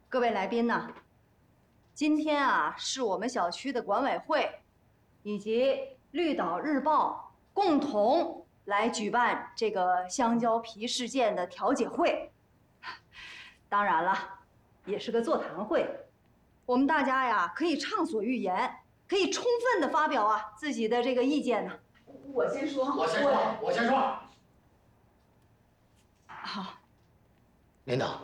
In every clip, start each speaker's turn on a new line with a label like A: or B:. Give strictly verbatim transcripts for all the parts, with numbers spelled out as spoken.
A: 各位来宾呢，今天啊是我们小区的管委会以及绿岛日报共同来举办这个香蕉皮事件的调解会。当然了，也是个座谈会，我们大家呀可以畅所欲言，可以充分的发表啊自己的这个意见呢。
B: 我先说，
C: 我先说，我先说。
A: 好，
C: 领导，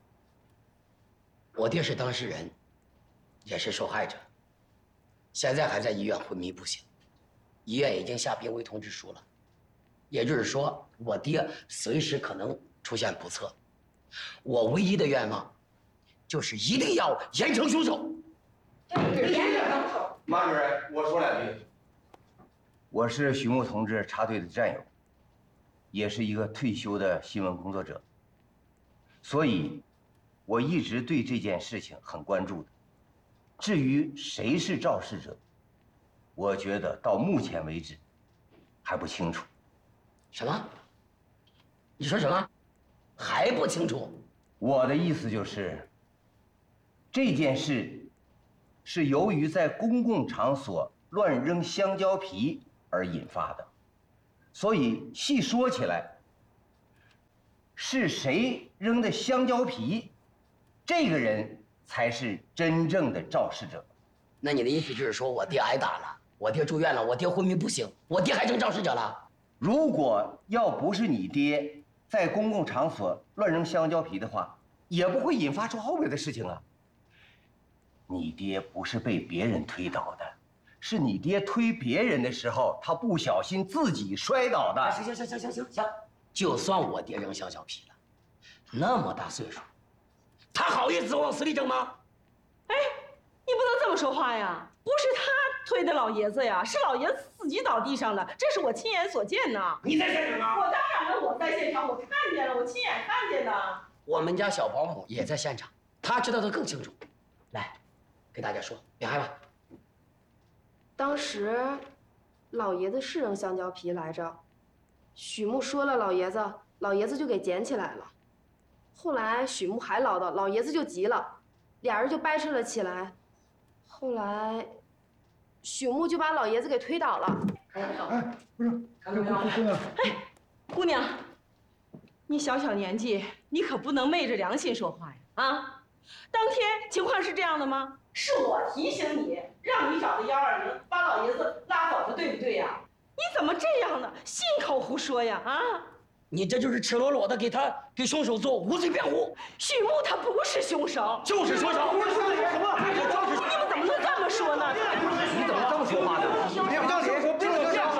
C: 我爹是当事人，也是受害者，现在还在医院昏迷不醒，医院已经下病危通知书了，也就是说，我爹随时可能出现不测。我唯一的愿望，就是一定要严惩凶手。
B: 严惩凶手。
D: 马主任，我说两句。我是许木同志插队的战友，也是一个退休的新闻工作者，所以我一直对这件事情很关注的。至于谁是肇事者，我觉得到目前为止还不清楚。
C: 什么？你说什么？还不清楚？
D: 我的意思就是，这件事是由于在公共场所乱扔香蕉皮而引发的，所以细说起来，是谁扔的香蕉皮，这个人才是真正的肇事者。
C: 那你的意思就是说我爹挨打了，我爹住院了，我爹昏迷不醒，我爹还成肇事者了？
D: 如果要不是你爹在公共场所乱扔香蕉皮的话，也不会引发出后面的事情啊。你爹不是被别人推倒的，是你爹推别人的时候，他不小心自己摔倒的。
C: 行行行行行行行，就算我爹扔香蕉皮了，那么大岁数，他好意思往死里整吗？
B: 哎，你不能这么说话呀！不是他推的老爷子呀，是老爷子自己倒地上的，这是我亲眼所见呐。
C: 你在现场啊？
B: 我当然了，我在现场，我看见了，我亲眼看见的。
C: 我们家小保姆也在现场，她知道的更清楚。来，给大家说，别害怕。
E: 当时，老爷子是扔香蕉皮来着，许木说了老爷子，老爷子就给捡起来了。后来许木还唠叨，老爷子就急了，俩人就掰扯了起来。后来，许木就把老爷子给推倒了。
D: 哎，不是，
C: 看到没有？
D: 姑娘，
B: 哎，姑娘，你小小年纪，你可不能昧着良心说话呀！啊，当天情况是这样的吗？是我提醒你，让你找的幺二零把老爷子拉走的，对不对呀？你怎么这样呢？信口胡说呀！啊！
C: 你这就是赤裸裸的给他给凶手做无罪辩护。
B: 许木他不是凶手，
C: 就是凶手。
D: 不是什么？
B: 你们怎么能这么说呢？
D: 你怎么这么说话呢？别不讲理，说不是这样。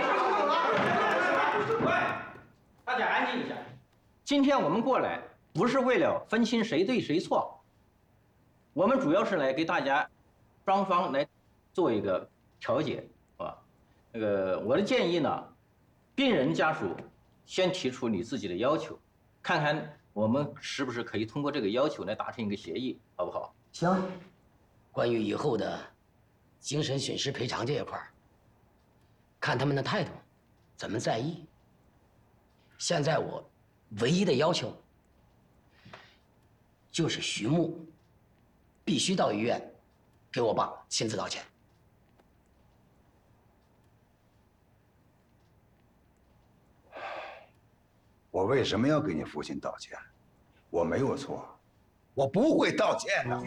F: 喂，大家安静一下。今天我们过来不是为了分清谁对谁错，我们主要是来给大家双方来做一个调解，是吧？那个我的建议呢，病人家属先提出你自己的要求，看看我们是不是可以通过这个要求来达成一个协议，好不好？
C: 行。关于以后的精神损失赔偿这一块，看他们的态度怎么在意。现在我唯一的要求就是徐木必须到医院给我爸亲自道歉。
G: 我为什么要给你父亲道歉？我没有错，我不会道歉的。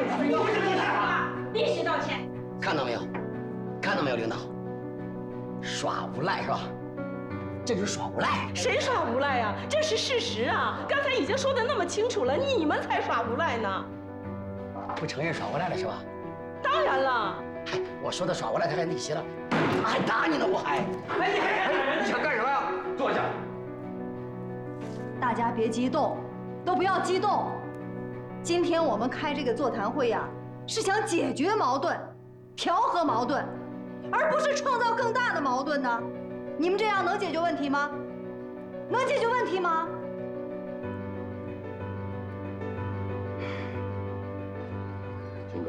B: 必须道歉！
C: 看到没有？看到没有，领导？耍无赖是吧？这就是耍无赖。
B: 谁耍无赖呀？这是事实啊！刚才已经说的那么清楚了，你们才耍无赖呢！
C: 不承认耍无赖了是吧？
B: 当然了。
C: 嗨，我说的耍无赖他还逆袭了，还打你呢，我还。
D: 哎，你还你想干什么呀？坐下。
A: 大家别激动，都不要激动。今天我们开这个座谈会呀、啊，是想解决矛盾，调和矛盾，而不是创造更大的矛盾呢。你们这样能解决问题吗？能解决问题吗？
D: 秦哥，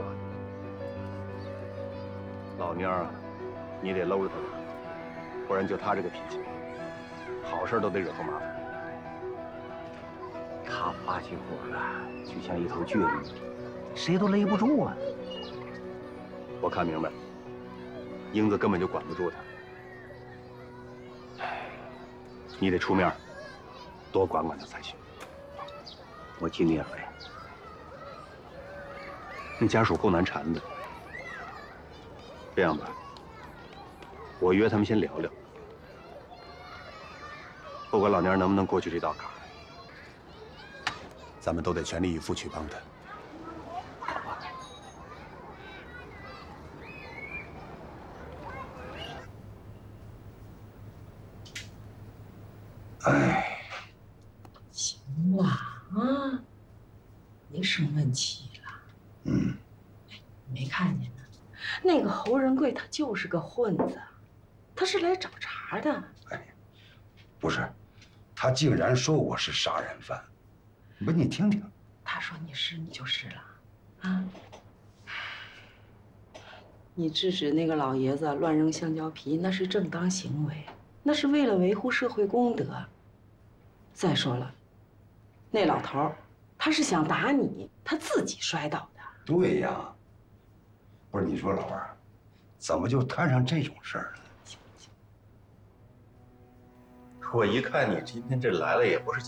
D: 老蔫儿，你得搂着他点，不然就他这个脾气，好事都得惹出麻烦。 他发起火了，就像一头倔驴，谁都勒不住啊。
G: 我看明白，英子根本就管不住他。你得出面，多管管他才行。
D: 我尽力而为。
G: 那家属够难缠的。这样吧，我约他们先聊聊，不管老娘能不能过去这道坎儿，咱们都得全力以赴去帮他。哎，
B: 行了啊，别生闷气了。
G: 嗯，
B: 你没看见呢，那个侯仁贵他就是个混子，他是来找茬的。
G: 哎，不是，他竟然说我是杀人犯，不，你听听。
B: 他说你是你就是了，啊。你制止那个老爷子乱扔香蕉皮，那是正当行为，那是为了维护社会公德。再说了，那老头儿他是想打你，他自己摔倒的。
G: 对呀，不是你说老二，怎么就摊上这种事儿了？
H: 我一看你今天这来了，也不是